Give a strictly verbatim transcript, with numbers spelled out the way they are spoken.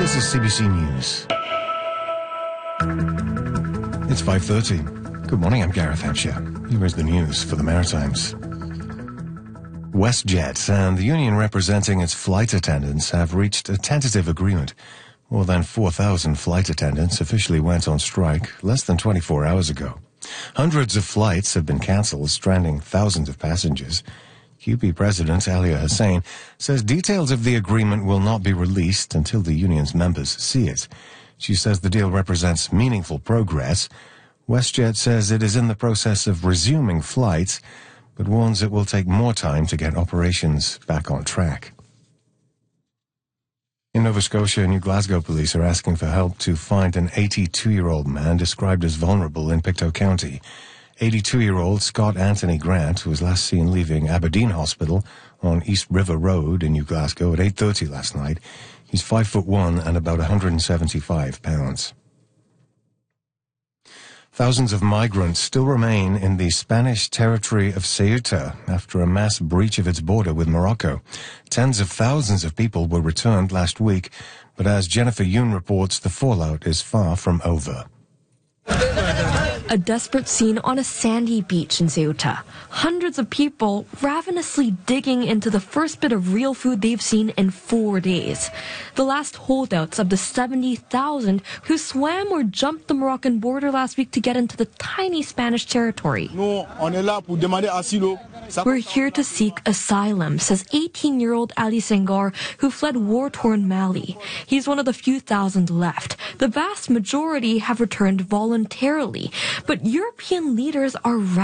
This is C B C News. It's five thirty. Good morning, I'm Gareth Hampshire. Here is the news for the Maritimes. WestJet and the union representing its flight attendants have reached a tentative agreement. More than four thousand flight attendants officially went on strike less than twenty-four hours ago. Hundreds of flights have been cancelled, stranding thousands of passengers. Q P President Alia Hussein says details of the agreement will not be released until the union's members see it. She says the deal represents meaningful progress. WestJet says it is in the process of resuming flights, but warns it will take more time to get operations back on track. In Nova Scotia, New Glasgow police are asking for help to find an eighty-two-year-old man described as vulnerable in Pictou County. eighty-two-year-old Scott Anthony Grant was last seen leaving Aberdeen Hospital on East River Road in New Glasgow at eight thirty last night. He's five foot one and about one hundred seventy-five pounds. Thousands of migrants still remain in the Spanish territory of Ceuta after a mass breach of its border with Morocco. Tens of thousands of people were returned last week, but as Jennifer Yoon reports, the fallout is far from over. A desperate scene on a sandy beach in Ceuta. Hundreds of people ravenously digging into the first bit of real food they've seen in four days. The last holdouts of the seventy thousand who swam or jumped the Moroccan border last week to get into the tiny Spanish territory. We're here to seek asylum, says eighteen-year-old Ali Senghor, who fled war-torn Mali. He's one of the few thousand left. The vast majority have returned voluntarily, but European leaders are